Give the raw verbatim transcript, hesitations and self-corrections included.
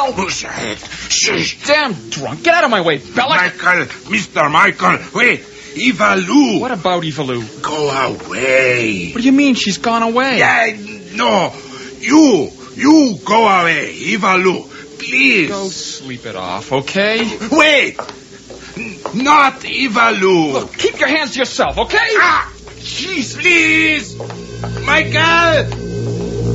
Ow! Shh. Damn drunk. Get out of my way, Belloc. Michael, Mister Michael, wait. Eva Lou. What about Eva Lou? Go away. What do you mean she's gone away? Yeah, no. You, you go away, Eva Lou. Please. Go sleep it off, okay? Wait. Not Eva Lou. Look, keep your hands to yourself, okay? Ah, jeez, please. Michael.